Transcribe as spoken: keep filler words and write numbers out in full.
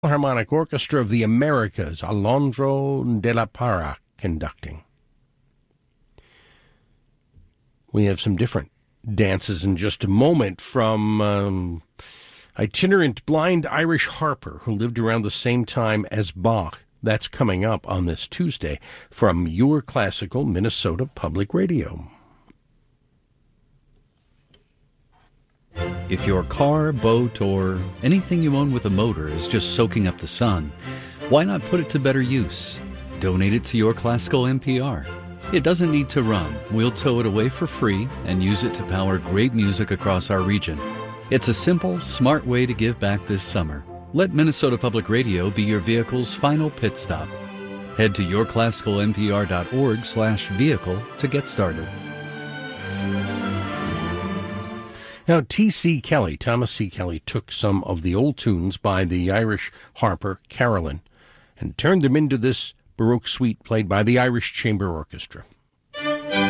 Philharmonic Orchestra of the Americas, Alondra de la Parra conducting. We have some different dances in just a moment from um, itinerant blind Irish harper who lived around the same time as Bach. That's coming up on this Tuesday from Your Classical Minnesota Public Radio. If your car, boat, or anything you own with a motor is just soaking up the sun, why not put it to better use? Donate it to Your Classical N P R. It doesn't need to run. We'll tow it away for free and use it to power great music across our region. It's a simple, smart way to give back this summer. Let Minnesota Public Radio be your vehicle's final pit stop. Head to your classical n p r dot org slash vehicle to get started. Now, T C. Kelly, Thomas C. Kelly, took some of the old tunes by the Irish harper Carolyn and turned them into this Baroque suite played by the Irish Chamber Orchestra.